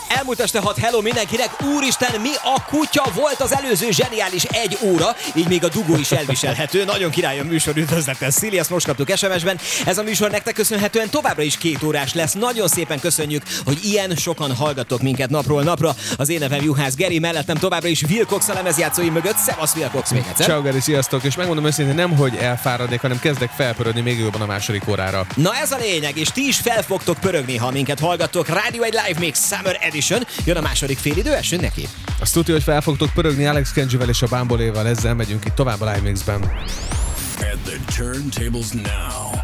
Elmúlt este 6, hello mindenkinek, úristen, mi a kutya volt az előző zseniális 1 óra, így még a dugó is elviselhető, nagyon király a műsor, üdvözletes Szili, ezt most kaptuk SMS-ben, ez a műsor nektek köszönhetően továbbra is 2 órás lesz, nagyon szépen köszönjük, hogy ilyen sokan hallgattok minket napról napra, az én nevem Juhász Geri, mellettem továbbra is Wilcox a lemezjátszói mögött, szevasz Wilcox még egyszer. Ciao Geri, sziasztok, és megmondom őszintén, nem hogy elfáradnék, hanem kezdek felpörödni még jobban a második órára. Na ez a lényeg, és ti is fel fogtok pörögni, ha minket hallgattok. Radio 1 Live Mix Summer Edition. Jön a második félidő, essünk neki. Azt tudja, hogy fel fogtok pörögni Alex Kenjivel és a Bamboléval, ezzel megyünk itt tovább a Live Mixben. At the turntables now.